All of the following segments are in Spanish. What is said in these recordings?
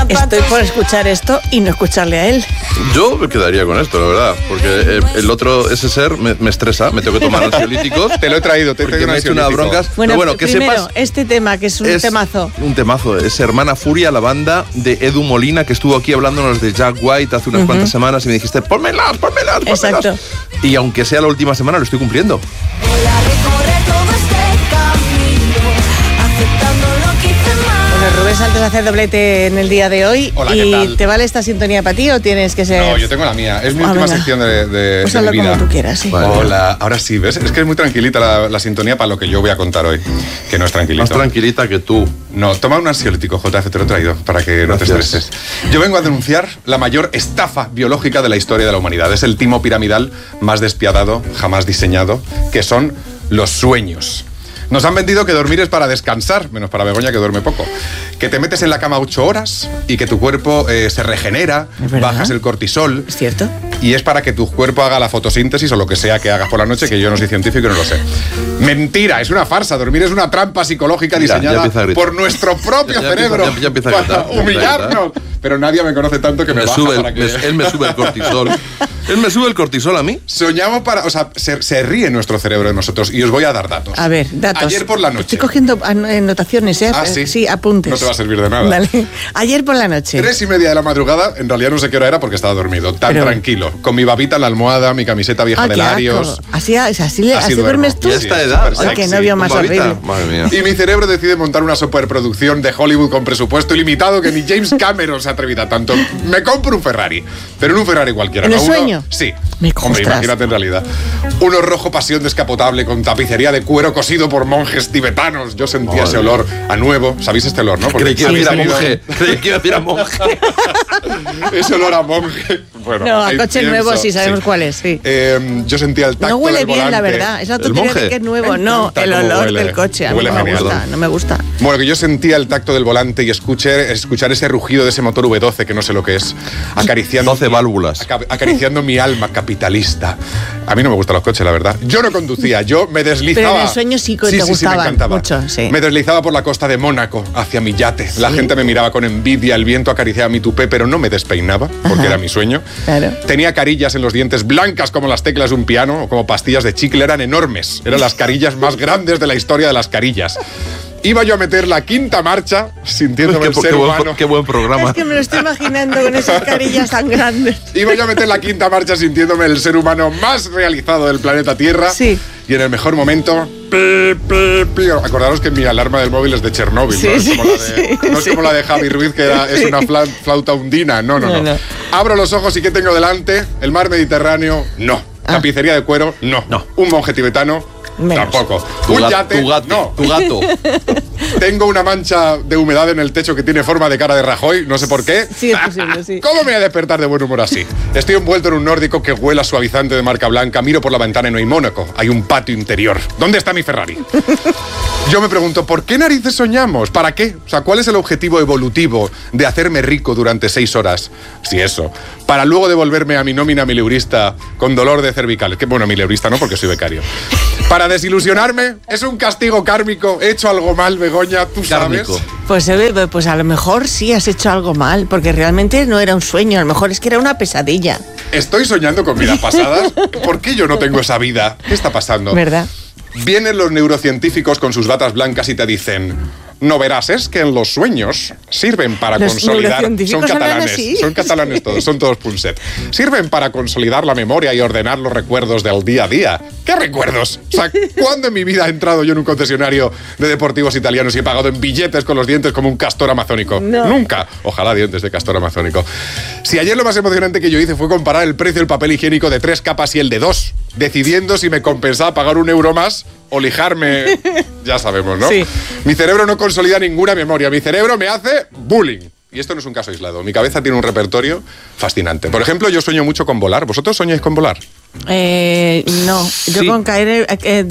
Estoy por escuchar esto y no escucharle a él. Yo me quedaría con esto, la verdad, porque el otro, ese ser, me estresa, me tengo que tomar ansiolíticos. Te lo he traído, te me he hecho unas broncas. Bueno, pero bueno, que primero, sepas... este tema, que es un temazo. Un temazo, es Hermana Furia, la banda de Edu Molina, que estuvo aquí hablándonos de Jack White hace unas cuantas semanas y me dijiste, pónmelas. Exacto. Y aunque sea la última semana, lo estoy cumpliendo. Bueno, Rubén Santos hace doblete en el día de hoy. Hola, ¿y ¿qué tal? te vale esta sintonía para ti o tienes que ser...? No, yo tengo la mía. Es mi última venga. sección de Úsalo mi vida. como tú quieras, sí. Vale. Hola, ahora sí, ¿ves? Es que es muy tranquilita la sintonía para lo que yo voy a contar hoy, que no es tranquilito. Más tranquilita que tú. No, toma un ansiolítico, JF, te lo he traído, para que no te Gracias. estreses. Yo vengo a denunciar la mayor estafa biológica de la historia de la humanidad. Es el timo piramidal más despiadado jamás diseñado, que son los sueños. Nos han vendido que dormir es para descansar, menos para Begoña, que duerme poco. Que te metes en la cama 8 horas y que tu cuerpo se regenera, ¿Es verdad? bajas el cortisol. ¿Es cierto? Y es para que tu cuerpo haga la fotosíntesis o lo que sea que hagas por la noche, que yo no soy científico y no lo sé. Mentira, es una farsa. Dormir es una trampa psicológica Mira, ya diseñada empieza a gritar. por nuestro propio cerebro ya empieza a gritar, para humillarnos. Pero nadie me conoce tanto que me baja para que... Él me sube el cortisol. Él me sube el cortisol a mí. Soñamos para... O sea, se ríe nuestro cerebro de nosotros y os voy a dar datos. A ver, datos. Ayer por la noche. Estoy cogiendo anotaciones, ¿eh? Ah, ¿sí? Sí, apuntes. No te va a servir de nada. Vale. Ayer por la noche. 3:30 de la madrugada, en realidad no sé qué hora era porque estaba dormido, tan Pero- tranquilo, con mi babita en la almohada, mi camiseta vieja de qué Larios. asco. Así duermo. duermes tú. Y a esta edad. súper Ay, qué sexy. novio más ¿Con babita? horrible. Madre mía. Y mi cerebro decide montar una superproducción de Hollywood con presupuesto ilimitado que ni James Cameron se atrevida tanto. Me compro un Ferrari, pero en un Ferrari cualquiera. ¿En ¿no? el Uno- sueño? Sí. Me Hombre, ostras. imagínate en realidad. Uno rojo pasión descapotable con tapicería de cuero cosido por monjes tibetanos. Yo sentía ese olor a nuevo. ¿Sabéis este olor, no? Porque Creí que iba a habéis decir a tenido monje. Creí que iba a decir a monje. ese olor a monje. Bueno, No, a ahí coche pienso, nuevo sí sabemos cuál es, sí. Yo sentía el tacto No huele del bien, volante. la verdad. Es la ¿El tontería monje? de que es nuevo. Me No, encanta el cómo olor huele. del coche. A mí Huele no me genial. gusta, no me gusta. Bueno, que yo sentía el tacto del volante y escuchar ese rugido de ese motor V12, que no sé lo que es, acariciando... 12 válvulas. Acariciando mi alma capitalista. A mí no me gustan los coches, la verdad. Yo no conducía, yo me deslizaba... Pero en el sueño sí que te me gustaban encantaba. mucho, sí. Me deslizaba por la costa de Mónaco hacia mi yate. La gente me miraba con envidia, el viento acariciaba mi tupé, pero no me despeinaba, porque Ajá. era mi sueño. Claro. Tenía carillas en los dientes blancas como las teclas de un piano, o como pastillas de chicle, eran enormes. Eran las carillas más grandes de la historia de las carillas. Iba yo a meter la quinta marcha, sintiéndome el ser humano. Qué buen programa. Es que me lo estoy imaginando con esas carillas tan grandes. Iba yo a meter la quinta marcha sintiéndome el ser humano más realizado del planeta Tierra. Sí. Y en el mejor momento... pi, pi, pi. Acordaros que mi alarma del móvil es de Chernóbil, Sí, ¿no? Es sí, como la de, sí, no es sí. como la de Javi Ruiz, que es una flauta hundina. No. No. Abro los ojos y ¿qué tengo delante? El mar Mediterráneo, no. Tapicería de cuero, no. Un monje tibetano, Menos. tampoco. Tu Un gato, yate, tu gato, no. tu gato. Tengo una mancha de humedad en el techo que tiene forma de cara de Rajoy, no sé por qué. Sí, es posible, sí. ¿Cómo me voy a despertar de buen humor así? Estoy envuelto en un nórdico que huela suavizante de marca blanca, miro por la ventana y no hay Mónaco, hay un patio interior. ¿Dónde está mi Ferrari? Yo me pregunto, ¿por qué narices soñamos? ¿Para qué? O sea, ¿cuál es el objetivo evolutivo de hacerme rico durante 6 horas? Si eso. Para luego devolverme a mi nómina mileurista con dolor de cervicales. Que bueno, mileurista no, porque soy becario. Para desilusionarme, es un castigo kármico. He hecho algo mal, Begoña, tú sabes. Kármico. Pues a lo mejor sí has hecho algo mal, porque realmente no era un sueño, a lo mejor es que era una pesadilla, Estoy soñando con vidas pasadas. ¿Por qué yo no tengo esa vida? ¿Qué está pasando? ¿verdad? Vienen los neurocientíficos con sus batas blancas y te dicen: no verás, es que en los sueños sirven para Los consolidar... neurocientíficos hablan así. Son catalanes todos, son todos punset. Sirven para consolidar la memoria y ordenar los recuerdos del día a día. ¿Qué recuerdos? O sea, ¿cuándo en mi vida he entrado yo en un concesionario de deportivos italianos y he pagado en billetes con los dientes como un castor amazónico? No. Nunca. Ojalá dientes de castor amazónico. Si ayer lo más emocionante que yo hice fue comparar el precio del papel higiénico de 3 capas y el de 2, decidiendo si me compensaba pagar €1 más o lijarme, ya sabemos, ¿no? Sí. Mi cerebro no consolida ninguna memoria, mi cerebro me hace bullying. Y esto no es un caso aislado, mi cabeza tiene un repertorio fascinante. Por ejemplo, yo sueño mucho con volar. ¿Vosotros soñáis con volar? No, yo Sí. con caer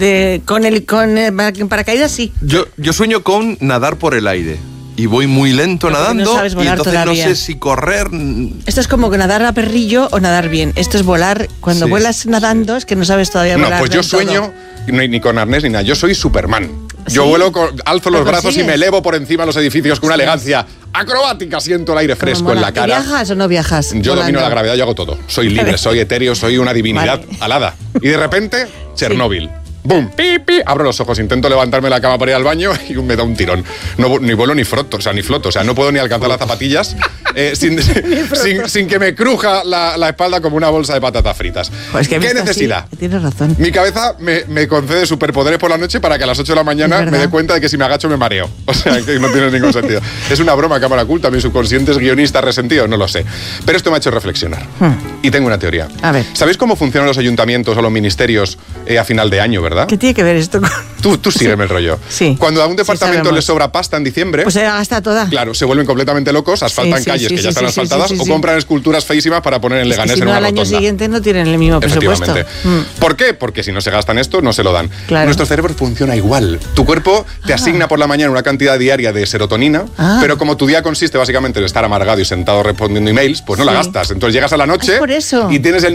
con paracaídas sí. Yo sueño con nadar por el aire. Y voy muy lento Pero porque no nadando. sabes Y volar entonces todavía. no sé si correr. Esto es como que nadar a perrillo o nadar bien. Esto es volar. Cuando Sí, vuelas nadando es que no sabes todavía No, volar. pues yo del todo. sueño, ni con arnés ni nada, yo soy Superman. Yo ¿Sí? vuelo, alzo los ¿Lo brazos y consigues? me elevo por encima de los edificios con una elegancia acrobática, siento el aire fresco Mola. en la cara. ¿Y viajas o no viajas? Yo Volando. domino la gravedad, yo hago todo. Soy libre, soy etéreo, soy una divinidad Vale. alada. Y de repente, Chernóbil. ¡Bum! ¡Pi, pi! Abro los ojos, intento levantarme de la cama para ir al baño y me da un tirón. No, ni vuelo ni floto, o sea, no puedo ni alcanzar las zapatillas sin que me cruja la espalda como una bolsa de patatas fritas. Pues que ¿Qué visto necesidad? así, tienes razón. Mi cabeza me concede superpoderes por la noche para que a las 8 de la mañana Es me verdad. dé cuenta de que si me agacho me mareo. O sea, que no tiene ningún sentido. Es una broma, cámara oculta. Mi subconsciente es guionista resentido, no lo sé. Pero esto me ha hecho reflexionar. Y tengo una teoría. A ver. ¿Sabéis cómo funcionan los ayuntamientos o los ministerios a final de año, verdad? ¿Qué tiene que ver esto con...? Tú sígueme el rollo. Sí. Cuando a un Sí, departamento sabemos. le sobra pasta en diciembre... Pues se la gasta toda. Claro, se vuelven completamente locos, asfaltan Sí, calles sí, que ya sí, están sí, sí, asfaltadas sí, sí, o sí. compran esculturas feísimas para poner en Es que Leganés si en no, una al año rotonda. siguiente no tienen el mismo presupuesto. Efectivamente. ¿Por qué? Porque si no se gastan esto, no se lo dan. Claro. Nuestro cerebro funciona igual. Tu cuerpo te asigna por la mañana una cantidad diaria de serotonina, pero como tu día consiste básicamente en estar amargado y sentado respondiendo emails, pues no la Sí. gastas. Entonces llegas a la noche Es por eso. y tienes el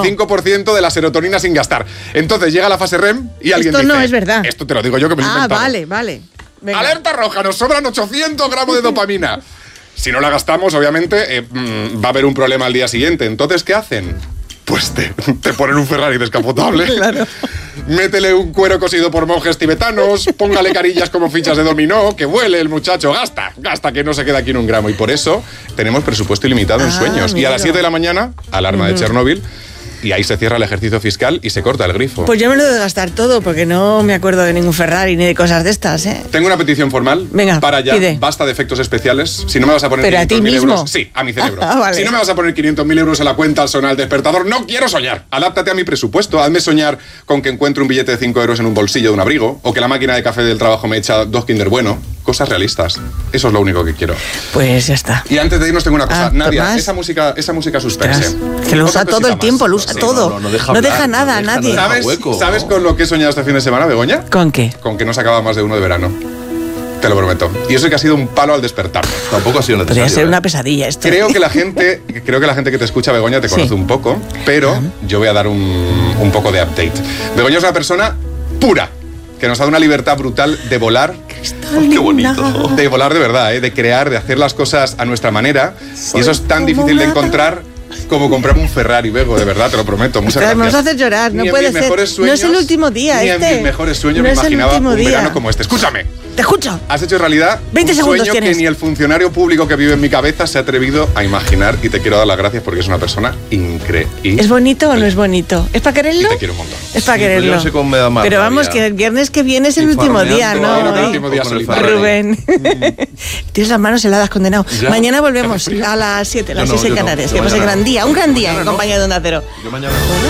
95% de la serotonina sin gastar. Entonces llega la fase REM y alguien Esto dice... no es verdad. Esto te lo digo yo que me lo he inventado. Vale. Venga. ¡Alerta roja! Nos sobran 800 gramos de dopamina. Si no la gastamos, obviamente, va a haber un problema al día siguiente. Entonces, ¿qué hacen? Pues te ponen un Ferrari descapotable. Claro. Métele un cuero cosido por monjes tibetanos, póngale carillas como fichas de dominó, que vuele el muchacho, gasta, que no se queda aquí en un gramo. Y por eso tenemos presupuesto ilimitado en sueños. Y a las amigo. 7 de la mañana, alarma de Chernóbil, y ahí se cierra el ejercicio fiscal y se corta el grifo. Pues yo me lo he de gastar todo porque no me acuerdo de ningún Ferrari ni de cosas de estas, ¿eh? Tengo una petición formal. Venga, para ya. pide. Basta de efectos especiales. Si no me vas a poner ¿Pero a ti 500.000 mismo? euros. Sí, a mi cerebro. Ah, vale. Si no me vas a poner 500.000 euros en la cuenta al sonar el despertador, no quiero soñar. Adáptate a mi presupuesto. Hazme soñar con que encuentre un billete de 5 euros en un bolsillo de un abrigo o que la máquina de café del trabajo me echa 2 Kinder Bueno. Cosas realistas. Eso es lo único que quiero. Pues ya está. Y antes de irnos tengo una cosa. Nadia, Nadia, Tomás. esa música suspense. Ostras, que lo usa Otra todo el cosita tiempo, más. lo usa Sí, todo. no deja No deja hablar, nada a no deja nadie. nada. ¿Sabes, Hueco. ¿Sabes con lo que he soñado este fin de semana, Begoña? ¿Con qué? Con que no se acaba más de uno de verano. Te lo prometo. Y eso que ha sido un palo al despertar. Tampoco ha sido necesario. Podría ser ¿eh? una pesadilla esto. Creo que la gente que te escucha, Begoña, te Sí. conoce un poco, pero yo voy a dar un poco de update. Begoña es una persona pura, que nos ha dado una libertad brutal de volar. Qué bonito. De volar de verdad, de crear, de hacer las cosas a nuestra manera. Y eso es tan difícil de encontrar como comprarme un Ferrari, Bego, de verdad, te lo prometo. Muchas Ostras, me gracias. vas a hacer llorar, no Ni en puede mis ser. mejores No sueños, es el último día, ni este. en mis mejores sueños No me es el imaginaba último un día. verano como este. Escúchame. Te escucho. Has hecho realidad 20 un segundos sueño tienes. que ni el funcionario público que vive en mi cabeza se ha atrevido a imaginar, y te quiero dar las gracias porque es una persona increíble. ¿Es bonito o no es bonito? ¿Es para quererlo? Y te quiero un montón. Es para Sí, pero yo quererlo. no sé cómo me da más Pero vamos, rabia. que el viernes que viene es el Y último farmeando día, ahí, ¿no? el último día con el solitario. Ferrari. Rubén. Tienes las manos heladas, condenado. Ya. Mañana volvemos a las 7, las Yo no, 6 en yo no. Canarias. Yo Que pase mañana gran día, un gran día en Mañana no. compañía de Onda Cero. Yo mañana...